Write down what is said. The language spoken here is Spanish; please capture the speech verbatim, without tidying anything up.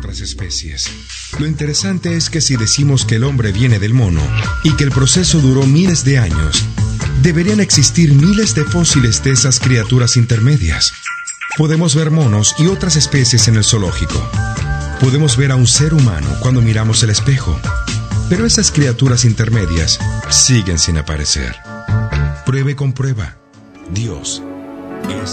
otras especies. Lo interesante es que si decimos que el hombre viene del mono y que el proceso duró miles de años, deberían existir miles de fósiles de esas criaturas intermedias. Podemos ver monos y otras especies en el zoológico. Podemos ver a un ser humano cuando miramos el espejo. Pero esas criaturas intermedias siguen sin aparecer. Pruebe con prueba. Dios es